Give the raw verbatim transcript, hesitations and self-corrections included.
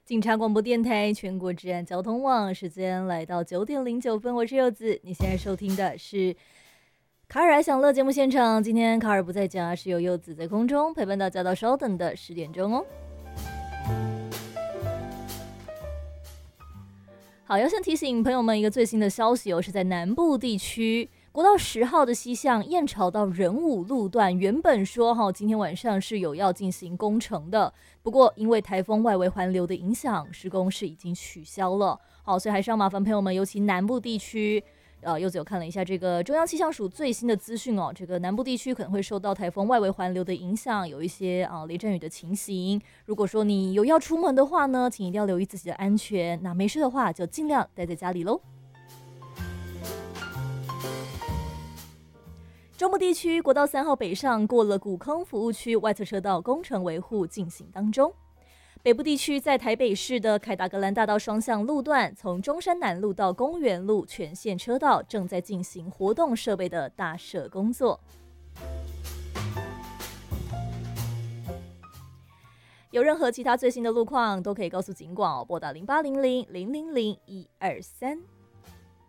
警察广播电台全国治安交通网，时间来到九点零九分，我是柚子。你现在收听的是卡尔爱享乐节目现场，今天卡尔不在家，是由柚子在空中陪伴大家到稍等的十点钟哦。好，要先提醒朋友们一个最新的消息哦，是在南部地区。国道十号的西向燕巢到仁武路段，原本说哈今天晚上是有要进行工程的，不过因为台风外围环流的影响，施工是已经取消了。好，所以还是要麻烦朋友们，尤其南部地区。呃，柚子有看了一下这个中央气象署最新的资讯哦，这个南部地区可能会受到台风外围环流的影响，有一些啊、呃、雷阵雨的情形。如果说你有要出门的话呢，请一定要留意自己的安全。那没事的话，就尽量待在家里喽。中部地区国道三号北上过了古坑服务区外侧车道工程维护进行当中。北部地区在台北市的凯达格兰大道双向路段，从中山南路到公园路全线车道正在进行活动设备的大设工作。有任何其他最新的路况，都可以告诉警广，拨打零八零零零零零一二三。